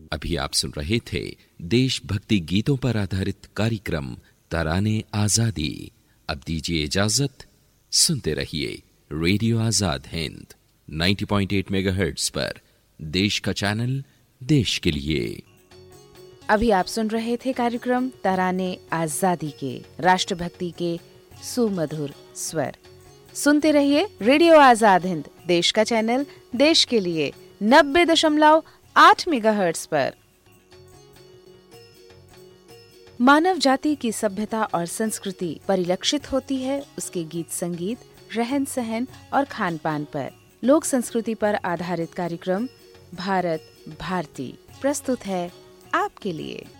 अभी आप सुन रहे थे देशभक्ति गीतों पर आधारित कार्यक्रम तराने आजादी। अब दीजिए इजाजत, सुनते रहिए रेडियो आजाद हिंद 90.8 मेगाहर्ट्ज पर, देश का चैनल, देश के लिए। अभी आप सुन रहे थे कार्यक्रम तराने आजादी के राष्ट्रभक्ति के सुमधुर स्वर। सुनते रहिए रेडियो आजाद हिंद, देश का चैनल, देश के लिए 90.8 मेगाहर्ट्ज पर। मानव जाति की सभ्यता और संस्कृति परिलक्षित होती है उसके गीत संगीत, रहन सहन और खान पान पर। लोक संस्कृति पर आधारित कार्यक्रम भारत भारती प्रस्तुत है आपके लिए।